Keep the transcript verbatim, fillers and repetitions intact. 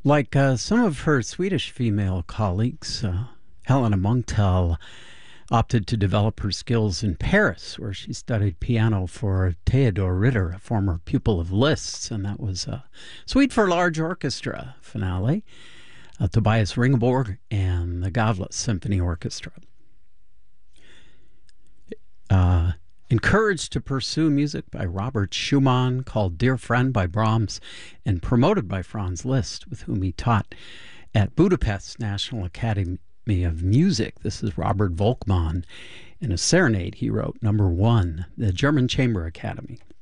Like uh, some of her Swedish female colleagues, uh, Helena Munktel opted to develop her skills in Paris, where she studied piano for Theodor Ritter, a former pupil of Liszt's, and that was a Suite for Large Orchestra finale, uh, Tobias Ringborg and the Gavlet Symphony Orchestra. Uh, encouraged to pursue music by Robert Schumann, called Dear Friend by Brahms, and promoted by Franz Liszt, with whom he taught at Budapest's National Academy of Music. This is Robert Volkmann in a serenade he wrote, number one, the German Chamber Academy.